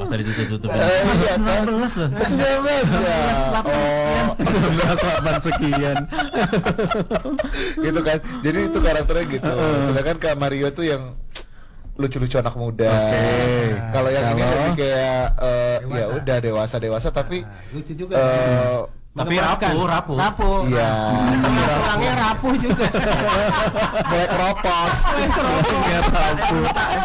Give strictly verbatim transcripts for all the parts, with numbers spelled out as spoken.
tadi tutup-tutup. sembilan belas loh. sembilan belas ya. Oh, sembilan belas delapan sekian. Gitu kan. Jadi itu karakternya gitu. Sedangkan Kak Mario tuh yang lucu-lucu anak muda. Okay. Kalau yang ini Kalau- lebih kayak uh, ya Dewasa. udah dewasa-dewasa tapi Lucu juga. uh, Tapi rapuh, rapuh. Rapuh. iya, Tulangnya rapuh juga. mulai keropos. Tulangnya rapuh.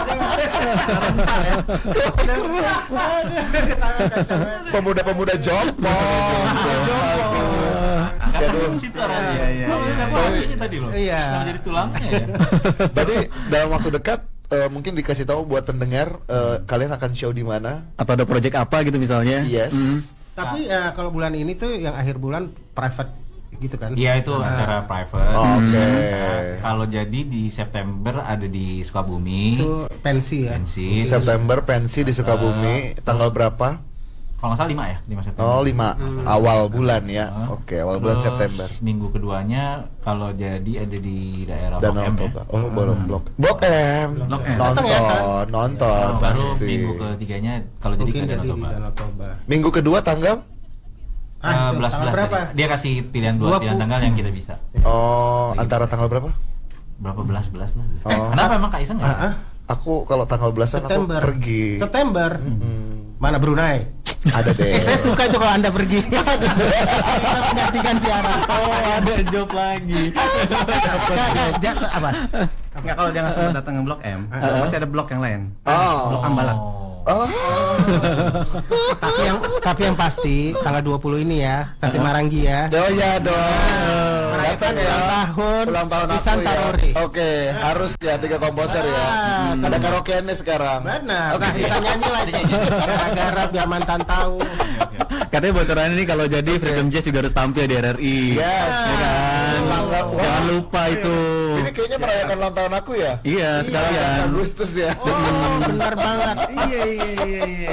Pemuda-pemuda jompong. Karena Aduh. di situ arahnya. Iya, iya, Oh, iya, udah iya. artinya tadi loh. Iya. Kenapa jadi tulangnya ya? Berarti dalam waktu dekat uh, mungkin dikasih tahu buat pendengar uh, kalian akan show di mana? Atau ada project apa gitu misalnya? Yes. Hmm. Tapi ya kalau bulan ini tuh yang akhir bulan private gitu kan. Iya itu Nah, acara private. Oh, Oke. Nah, kalau jadi di September ada di Sukabumi. Itu pensi ya. Pensi. September pensi di Sukabumi, tanggal berapa? Kalau nggak salah lima ya, lima September. Oh, lima awal bulan ya. Ah. Oke, awal bulan Terus September. Minggu keduanya kalau jadi ada di daerah Dan Blok M ya. Toba. Oh, belum blok. Blok M. Blok M. Datang ya, San? Nonton, nonton Oh, baru pasti. minggu ketiganya kalau jadi Mungkin ke jadi Danau di Toba. Danau Toba. Minggu kedua tanggal? Eh, Ah, itu belas tanggal belas berapa? tadi. Dia kasih pilihan dua Dua pilihan pu- tanggal yang kita bisa. Oh, antara tanggal berapa? Berapa belas belas lah. Oh. Kenapa emang Kak Iseng nggak? Ah, ah. Aku kalau tanggal belasan aku September. pergi. September. Hmm, Mana Brunei? ada deh. Eh, saya suka itu kalau Anda pergi. Kita menggantikan siaran. Oh, ada job lagi. Nggak, nggak, ja- apa? Enggak, kalau dia nggak sempat datang ke Blok M, masih ada blok yang lain. Oh. Blok Ambalat. Oh. Tapi yang tapi yang pasti tanggal dua puluh ini ya, Santi Maranggi ya. Oh ya dong. Merayakan Datang ya. ulang tahun Ulang tahun di aku Santarori. ya. Oke, harus ya tiga komposer ya. Ah, Ada karaokeannya sekarang. Benar. Oke. Nah, kita nyanyi lah itu. Gara-gara biar mantan tahu. Katanya bocoran ini kalau jadi Freedom Jazz juga harus tampil di R R I. Yes. Ya kan? Tanggal- wah. Jangan lupa itu. Ini kayaknya merayakan ulang tahun aku ya. Iya, sekalian. Agustus ya. Oh, benar banget. Iya iya iya iya.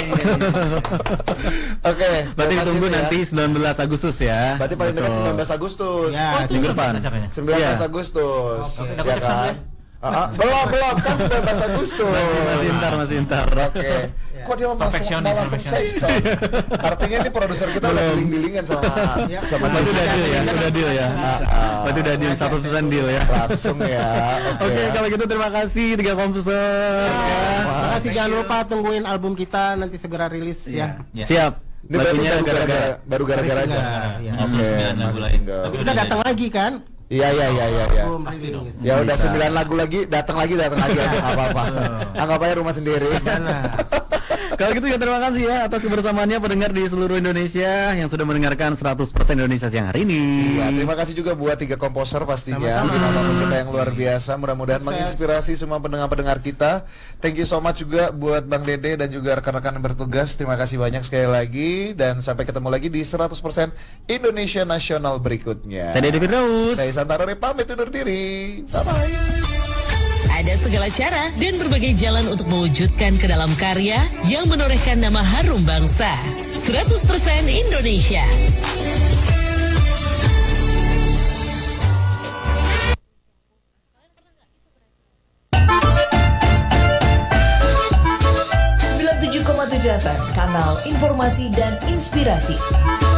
Oke. Berarti lokasi ditunggu itu ya. nanti sembilan belas Agustus ya. Berarti paling dekat Betul. sembilan belas Agustus. Ya, Minggu depan. Acaranya. sembilan belas Iya. Agustus. Oke, Ya dapat cek kan? Ah, ah, belum, belum kan sembilan belas Agustus. Masih ntar, masih ntar. Oke. Kok dia langsung Perfeksionis, mau langsung perfeksionis. cek Artinya ini produser kita udah dealing-dealingan sama sama Berarti udah dia. deal ya, udah deal ya. ah. Berarti udah deal seratus persen deal ya. Langsung ya. Oke. Oke, kalau gitu terima kasih tiga komposer. Ya. Terima kasih, jangan lupa tungguin album kita nanti segera rilis ya. Ya. Siap. Ini berarti Lagunya baru gara-gara. gara-gara baru gara-gara aja. Iya. Oke, Sembilan lagu masih lain. single. Tapi Udah datang lagi kan? Iya iya iya iya iya. Belum Pasti rilis. dong. Ya udah Bisa. sembilan lagu lagi, datang lagi, datang lagi aja nggak apa-apa. Anggap aja rumah sendiri. Kalau gitu ya terima kasih ya atas kebersamaannya pendengar di seluruh Indonesia yang sudah mendengarkan seratus persen Indonesia siang hari ini. Iya, terima kasih juga buat tiga komposer pastinya. Sama-sama. Bintang kita yang luar biasa. Mudah-mudahan menginspirasi semua pendengar-pendengar kita. Thank you so much juga buat Bang Dede dan juga rekan-rekan yang bertugas. Terima kasih banyak sekali lagi dan sampai ketemu lagi di seratus persen Indonesia Nasional berikutnya. Saya Dede Firdaus. Saya Santarori pamit undur diri. Bye bye. Ada segala cara dan berbagai jalan untuk mewujudkan ke dalam karya yang menorehkan nama harum bangsa. seratus persen Indonesia. sembilan puluh tujuh koma tujuh F M, kanal informasi dan inspirasi.